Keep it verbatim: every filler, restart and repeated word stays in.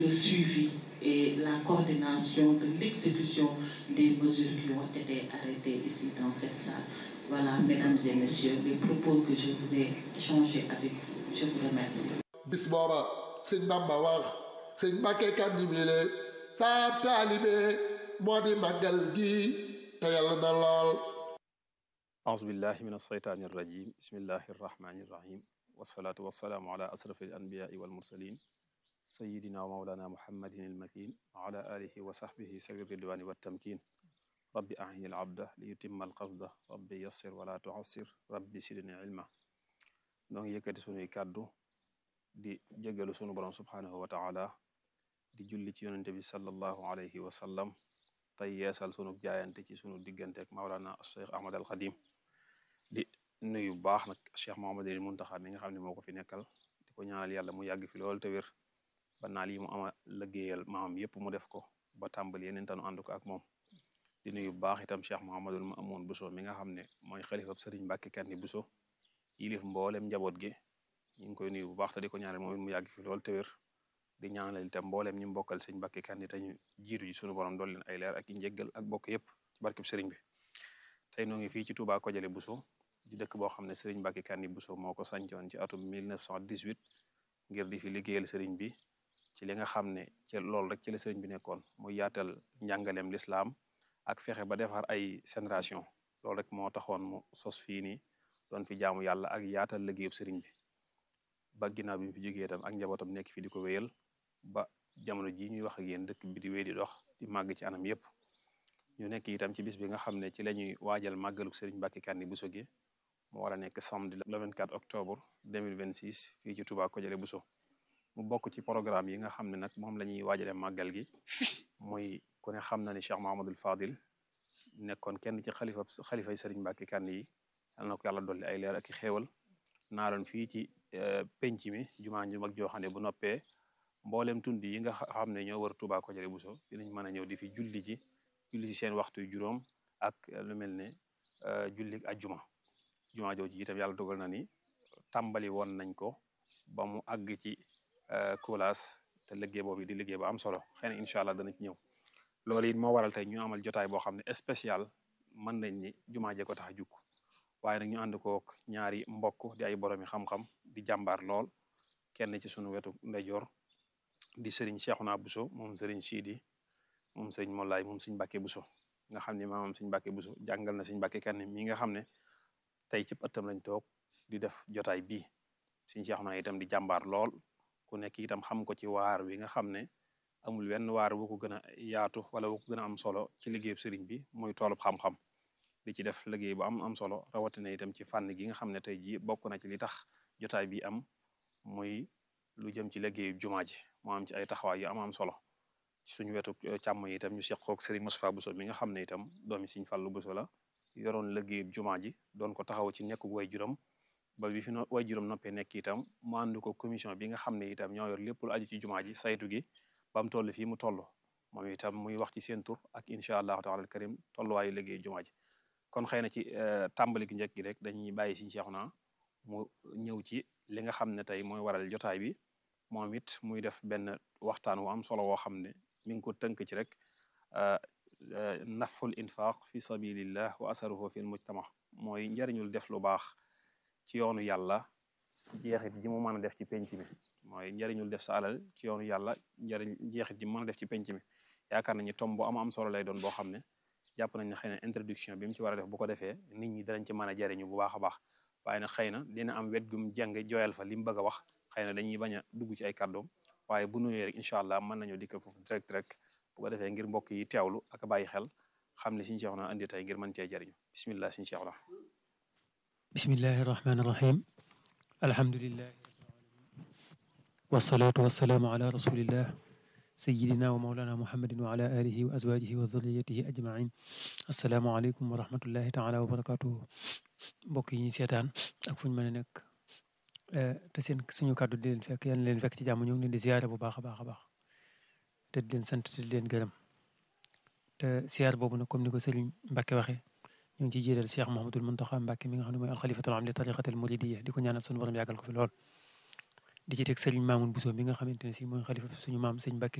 le suivi et la coordination de l'exécution des mesures qui ont été arrêtées ici dans cette salle. Voilà, mesdames et messieurs, les propos que je voulais échanger avec vous. Je vous remercie. bis booba sëñ Bamba wax sëñ Mbàkke Kanni bile saa taalibe moo di màggal gi te yàlla na lool. أعوذ بالله من الشيطان الرجيم بسم الله الرحمن الرحيم والصلاة والسلام على أشرف الأنبياء والمرسلين سيدنا ومولانا محمد المكين وعلى آله وصحبه سبيل الرضوان والتمكين ربي أعين العبد ليتم القصد ربي يسر ولا تعسر ربي سيدني علما donc yëkkati sunuy kàddu di jégalu sunu borom subhanahu wa taala di julli ci yonente bi sallallahu alayhi wa sallam tey yeesal sunu jaayante ci sunu diggante ak Maulana Cheikh Ahmad al Khadim di nuyu bu baax nag Cheikh Mouhamadul Muntaxa mi nga xam ne moo ko fi nekkal di ko ñaanal yàlla mu yàgg fi lool te wér ba naal yi mu ama liggéeyal maamam yépp mu def ko ba tàmbali yeneen tanu ànd ko ak moom di nuyu bu baax itam Cheikh Mouhamadul Mamoun Bousso mi nga xam ne mooy xalifab Sëriñ Mbàkke Kanni Bousso yilif mboolem njaboot gi ñu ngi koy nuyu bu baax te di ko ñaanal moom mu yàgg fi lool te wér di ñaanal itam mboolem ñu mbokkal Sëriñ Mbàkke Kanni te ñu jiitu ji sunu borom dool leen ay leer ak i njéggal ak bokk yépp ci barkeb sëriñ bi tey noo ngi fii ci Touba Kodialé Bousso di dëkk boo xam ne Sëriñ Mbàkke Kanni Bousso moo ko sancoon ci atum mille neuf cent dix-huit ngir di fi liggéeyal sëriñ bi ci li nga xam ne ci loolu rek ci la sëriñ bi nekkoon muy yaatal njàngaleem lislaam ak fexe ba defar ay génération loolu rek moo taxoon mu sos fii nii doon fi jaamu yàlla ak yaatal liggéeyub sëriñ bi ba ginnaaw bi mu fi jógee itam ak njabootam nekk fi di ko wéyal ba jamono ji ñuy wax ak yéen dëkk bi di wéy di dox di màgg ci anam yépp ñu nekk itam ci bis bi nga xam ne ci la ñuy waajal màggaluk Sëriñ Mbàkke Kanni Bousso gi mu war a nekk samedi le vingt-quatre octobre deux mille vingt-six fii ci Touba Kodialé Bousso mu bokk ci programme yi nga xam ne nag moom la ñuy waajale màggal gi muy ku ne xam na ni Cheikh Mahamadul Fadil nekkoon kenn ci xalifa xalifay Sëriñ Mbàkke Kanni yi yal na ko yàlla dolli ay leer ak i xéewal naaloon fii ci penc mi jumaa ju mag joo xam ne bu noppee mboolem tund yi nga xam ne ñoo war Touba Kodialé Bousso dinañ mën a ñëw di fi julli ji julli ci seen waxtu juróom ak lu mel ne julli ajjuma jumaa jooju itam yàlla dogal na ni tàmbali woon nañ ko ba mu àgg ci kulaas te liggéey boobu di liggéey ba am solo xëy na incha allah dana ci ñëw loolu it moo waral tey ñu amal jotaay boo xam ne spécial mën nañ ni jumaa jee ko tax a jukk waaye nag ñu ànd kook ñaari mbokk di ay boroomi xam-xam di jàmbaar lool kenn ci sunu wetu ndeyjoor di sëriñ Cheikhouna Bousso moom sëriñ Sidi moom sëriñ Mollaay moom sëriñ Mbàkke Bousso nga xam ne maamam sëriñ Mbàkke Bousso jàngal na sëriñ Mbàkke Kanni mi nga xam ne tey ci ëttam lañ toog di def jotaay bii sëriñ Cheikhouna itam di jàmbaar lool ku nekk itam xam ko ci waar wi nga xam ne amul wenn waar bu ko gën a yaatu wala bu ko gën a am solo ci liggéeyub sëriñ bi muy toolub xam-xam di ci def liggéey bu am am solo rawatina itam ci fànn gi nga xam ne tey jii bokk na ci li tax jotaay bi am muy lu jëm ci liggéeyu jumaa ji moo am ci ay taxawaay yu am am solo suñu wetu càmm yi itam ñu seqoog Serigne Moustapha Bousso mi nga xam ne itam doomi Serigne Fallou Bousso la yoroon liggéeyu jumaa ji doon ko taxaw ci nekk way juróom ba bi fi way juróom noppee nekk itam mu ànd ko commission bi nga xam ne itam ñoo yor lépp lu aju ci jumaa ji saytu gi ba mu toll fii mu toll moom itam muy wax ci seen tur ak incha allahu taala al karim tolluwaayu liggéeyu jumaa ji kon xëy na ci tàmbali gi njëkk gi rek dañuy bàyyi Serigne Cheikhouna mu ñëw ci li nga xam ne tey mooy waral jotaay bi moom it muy def benn waxtaan wu am solo woo xam ne mi ngi ko tënk ci rek naful infaq fi sabilillah wa asaruhu fi mujtama mooy njariñul def lu baax ci yoonu yàlla jeexit ji mu mën a def ci penc mi mooy njariñul def sa alal ci yoonu yàlla njariñ jeexit ji mu mën a def ci penc mi yaakaar nañu tom bu am am solo lay doon boo xam ne jàpp nañ ne xëy na introduction bi mu ci war a def bu ko defee nit ñi danañ ci mën a jariñu bu baax a baax waaye nag xëy na dina am wet gum jàng jooyal fa li mu bëgg a wax xëy na dañuy bañ a dugg ci ay kàddoom waaye bu nuyee rek incha allah mën nañoo dikk foofu direct rek bu ko defee ngir mbokk yi teewlu ak bàyyi xel xam ne Serigne Cheikhouna andi tey ngir mën cee jariñu bismillah Serigne Cheikhouna bismillahi rahmani rahim alhamdulillahi wasalaatu wasalaamu ala rasulillah sayidina wa maulana muhammadin wa ala alihi wa azwajihi wa dhurriyatihi ajmain assalaamu aleykum wa rahmatullahi taala wa barakatuhu mbokk yi ñuy seetaan ak fu ñu mën a nekk te seen suñu kàddu di leen fekk yal leen fekk ci jàmm ñu ngi leen di ziyaare bu baax a baax a baax te di leen sant te di leen gërëm te siyaar boobu nag comme ni ko Sëriñ Mbàkke waxee ñu ngi ciy jiital Cheikh Mouhamadoul Mountakha Mbàkke mi nga xam ne mooy alxalifatul am li tariqatil muridiyya di ko ñaanal suñu borom yàggal ko fi lool di ci teg Serigne Mamoun Bousso mi nga xamante ne si mooy xalifa suñu maam Serigne Mbacké